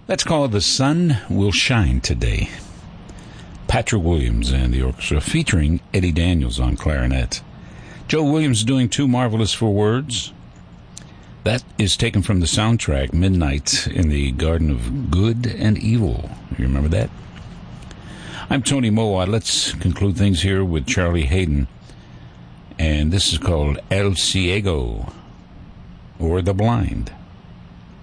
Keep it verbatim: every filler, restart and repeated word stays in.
That's called The Sun Will Shine Today. Patrick Williams and the orchestra, featuring Eddie Daniels on clarinet. Joe Williams doing Too Marvelous for Words. That is taken from the soundtrack Midnight in the Garden of Good and Evil. You remember that? I'm Tony Mowat. Let's conclude things here with Charlie Haydn. And this is called El Ciego, or The Blind.